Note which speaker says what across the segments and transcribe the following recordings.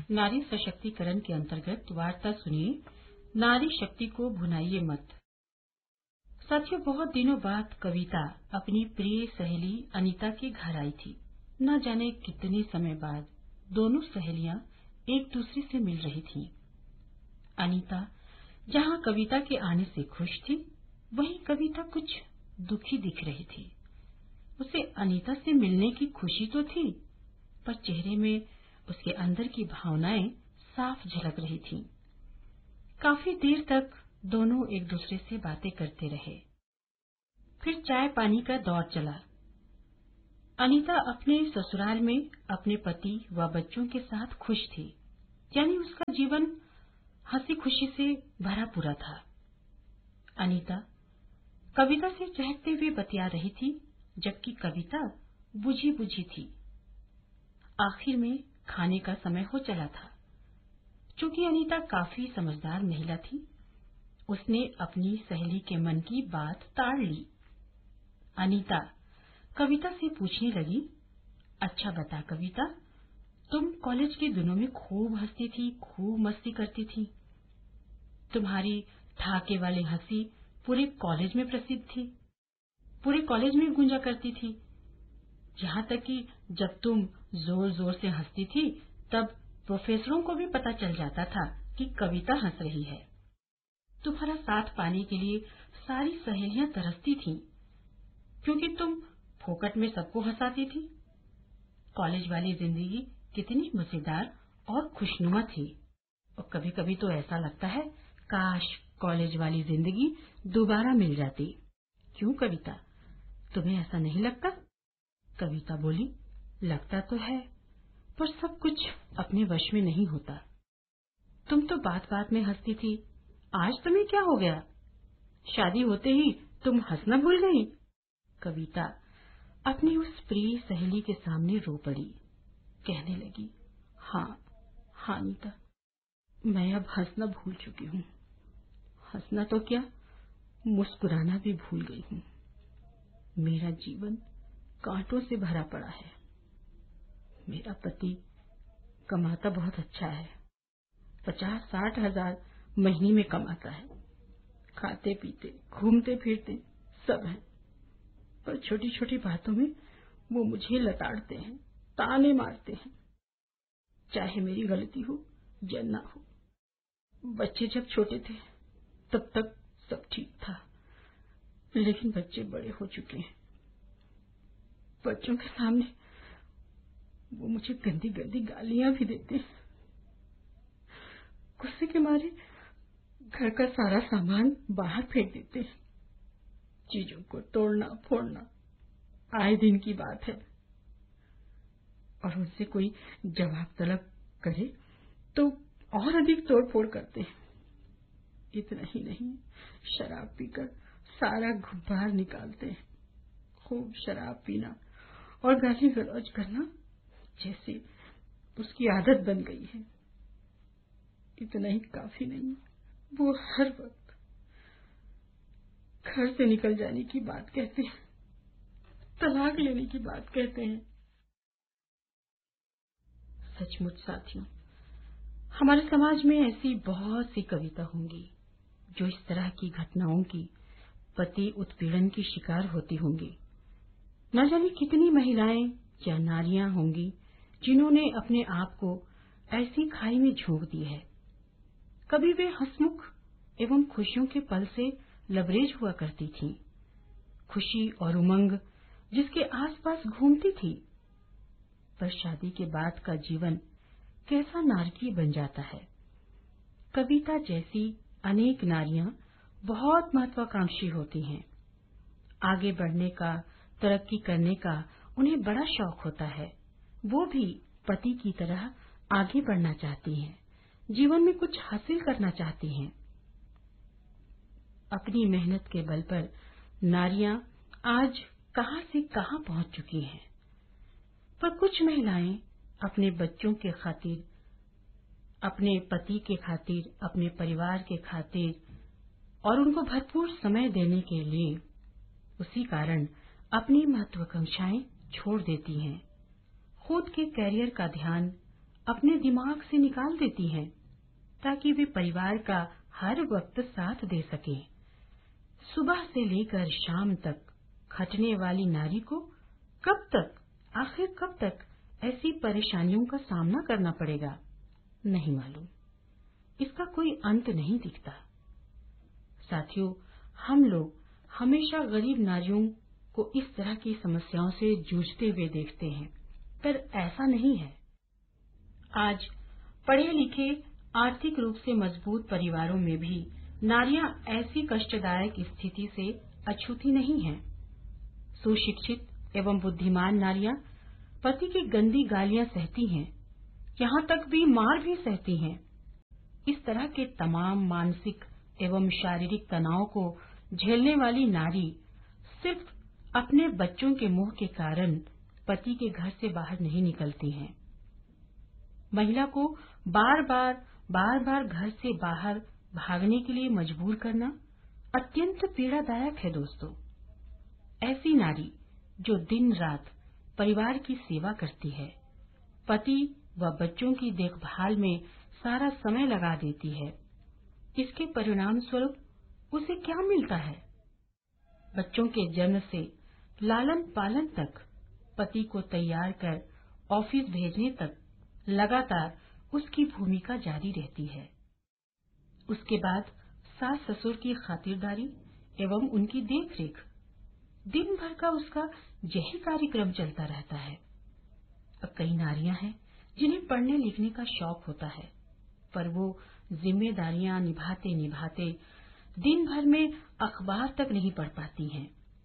Speaker 1: नारी सशक्तिकरण के अंतर्गत वार्ता सुनिए, नारी शक्ति को भुनाइए मत। साथियों, बहुत दिनों बाद कविता अपनी प्रिय सहेली अनीता के घर आई थी। न जाने कितने समय बाद दोनों सहेलियां एक दूसरे से मिल रही थीं। अनीता जहां कविता के आने से खुश थी, वहीं कविता कुछ दुखी दिख रही थी। उसे अनीता से मिलने की खुशी तो थी, पर चेहरे में उसके अंदर की भावनाएं साफ झलक रही थीं। काफी देर तक दोनों एक दूसरे से बातें करते रहे। फिर चाय पानी का दौर चला। अनीता अपने ससुराल में अपने पति व बच्चों के साथ खुश थी, यानी उसका जीवन हंसी खुशी से भरा पूरा था। अनीता कविता से चहकते हुए बतिया रही थी, जबकि कविता बुझी बुझी थी। आखिर में खाने का समय हो चला था। चूंकि अनीता काफी समझदार महिला थी, उसने अपनी सहेली के मन की बात ताड़ ली। अनीता कविता से पूछने लगी, अच्छा बता कविता, तुम कॉलेज के दिनों में खूब हंसती थी, खूब मस्ती करती थी। तुम्हारी ठहाके वाली हंसी पूरे कॉलेज में प्रसिद्ध थी, पूरे कॉलेज में गूंजा करती थी। यहाँ तक कि जब तुम जोर जोर से हंसती थी, तब प्रोफेसरों को भी पता चल जाता था कि कविता हंस रही है। तुम्हारा साथ पाने के लिए सारी सहेलियां तरसती थीं, क्योंकि तुम फोकट में सबको हंसाती थी। कॉलेज वाली जिंदगी कितनी मजेदार और खुशनुमा थी, और कभी कभी तो ऐसा लगता है काश कॉलेज वाली जिंदगी दोबारा मिल जाती। क्यों कविता, तुम्हें ऐसा नहीं लगता? कविता बोली, लगता तो है, पर सब कुछ अपने वश में नहीं होता। तुम तो बात बात में हंसती थी, आज तुम्हें क्या हो गया? शादी होते ही तुम हंसना भूल गई। कविता अपनी उस प्रिय सहेली के सामने रो पड़ी, कहने लगी, हाँ अनीता, मैं अब हंसना भूल चुकी हूँ। हंसना तो क्या, मुस्कुराना भी भूल गई हूँ। मेरा जीवन कांटों से भरा पड़ा है। मेरा पति कमाता बहुत अच्छा है, 50-60 हजार महीने में कमाता है। खाते पीते घूमते फिरते सब है, पर छोटी छोटी बातों में वो मुझे लताड़ते हैं, ताने मारते हैं, चाहे मेरी गलती हो या ना हो। बच्चे जब छोटे थे तब तक सब ठीक था, लेकिन बच्चे बड़े हो चुके हैं। बच्चों के सामने वो मुझे गंदी गंदी गालियां भी देते हैं। गुस्से के मारे घर का सारा सामान बाहर फेंक देते हैं। चीजों को तोड़ना फोड़ना आए दिन की बात है, और उनसे कोई जवाब तलब करे तो और अधिक तोड़ फोड़ करते हैं। इतना ही नहीं, शराब पीकर सारा गुब्बार निकालते हैं। खूब शराब पीना और गाली गलौज करना जैसे उसकी आदत बन गई है। इतना ही काफी नहीं, वो हर वक्त घर से निकल जाने की बात कहते हैं, तलाक लेने की बात कहते हैं। सचमुच साथियों, हमारे समाज में ऐसी बहुत सी कविता होंगी जो इस तरह की घटनाओं की, पति उत्पीड़न की शिकार होती होंगी। न जाने कितनी महिलाएं या नारियां होंगी जिन्होंने अपने आप को ऐसी खाई में झोंक दी है। कभी वे हंसमुख एवं खुशियों के पल से लबरेज हुआ करती थीं, खुशी और उमंग जिसके आसपास घूमती थी। पर शादी के बाद का जीवन कैसा नारकीय बन जाता है। कविता जैसी अनेक नारियां बहुत महत्वाकांक्षी होती हैं। आगे बढ़ने का, तरक्की करने का उन्हें बड़ा शौक होता है। वो भी पति की तरह आगे बढ़ना चाहती हैं, जीवन में कुछ हासिल करना चाहती हैं। अपनी मेहनत के बल पर नारियां आज कहां से कहां पहुंच चुकी हैं। पर कुछ महिलाएं अपने बच्चों के खातिर, अपने पति के खातिर, अपने परिवार के खातिर और उनको भरपूर समय देने के लिए उसी कारण अपनी महत्वाकांक्षाएं छोड़ देती हैं। खुद के करियर का ध्यान अपने दिमाग से निकाल देती हैं ताकि वे परिवार का हर वक्त साथ दे सकें। सुबह से लेकर शाम तक खटने वाली नारी को आखिर कब तक ऐसी परेशानियों का सामना करना पड़ेगा, नहीं मालूम। इसका कोई अंत नहीं दिखता। साथियों, हम लोग हमेशा गरीब नारियों को इस तरह की समस्याओं से जूझते हुए देखते हैं, पर ऐसा नहीं है। आज पढ़े लिखे, आर्थिक रूप से मजबूत परिवारों में भी नारियां ऐसी कष्टदायक स्थिति से अछूती नहीं हैं। सुशिक्षित एवं बुद्धिमान नारियां पति की गंदी गालियां सहती हैं, यहाँ तक भी मार भी सहती हैं। इस तरह के तमाम मानसिक एवं शारीरिक तनाव को झेलने वाली नारी सिर्फ अपने बच्चों के मोह के कारण पति के घर से बाहर नहीं निकलती हैं। महिला को बार बार घर से बाहर भागने के लिए मजबूर करना अत्यंत पीड़ादायक है दोस्तों। ऐसी नारी जो दिन रात परिवार की सेवा करती है, पति व बच्चों की देखभाल में सारा समय लगा देती है, इसके परिणाम स्वरूप उसे क्या मिलता है? बच्चों के जन्म से लालन पालन तक, पति को तैयार कर ऑफिस भेजने तक लगातार उसकी भूमिका जारी रहती है। उसके बाद सास ससुर की खातिरदारी एवं उनकी देखरेख, दिन भर का उसका यही कार्यक्रम चलता रहता है। अब कई नारियां हैं जिन्हें पढ़ने लिखने का शौक होता है, पर वो जिम्मेदारियां निभाते निभाते दिन भर में अखबार तक नहीं पढ़ पाती हैं।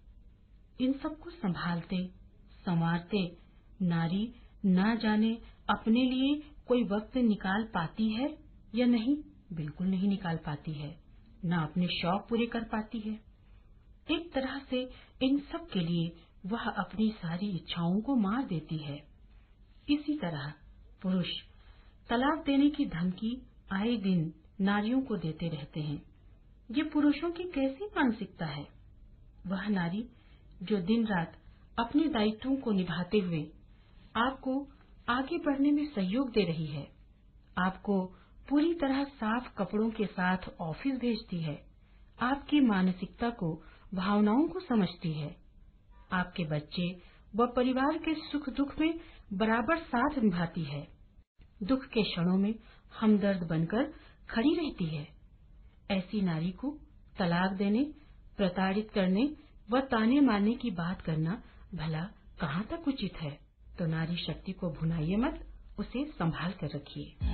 Speaker 1: इन सबको संभालते संवारते नारी न जाने अपने लिए कोई वक्त निकाल पाती है या नहीं, बिल्कुल नहीं निकाल पाती है, न अपने शौक पूरे कर पाती है। एक तरह से इन सब के लिए वह अपनी सारी इच्छाओं को मार देती है। इसी तरह पुरुष तलाक देने की धमकी आए दिन नारियों को देते रहते हैं। ये पुरुषों की कैसी मानसिकता है? वह नारी जो दिन रात अपने दायित्वों को निभाते हुए आपको आगे बढ़ने में सहयोग दे रही है, आपको पूरी तरह साफ कपड़ों के साथ ऑफिस भेजती है, आपकी मानसिकता को, भावनाओं को समझती है, आपके बच्चे व परिवार के सुख दुख में बराबर साथ निभाती है, दुख के क्षणों में हमदर्द बनकर खड़ी रहती है। ऐसी नारी को तलाक देने, प्रताड़ित करने व ताने मारने की बात करना भला कहाँ तक उचित है? तो नारी शक्ति को भुलाइए मत, उसे संभाल कर रखिए।